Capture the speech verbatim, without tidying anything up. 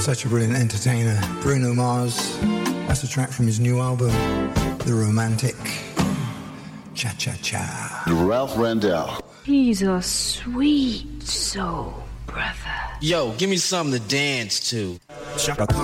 Such a brilliant entertainer. Bruno Mars. That's a track from his new album, The Romantic. Cha-cha-cha. Ralph Randell. He's a sweet soul, brother. Yo, give me something to dance to. Chaka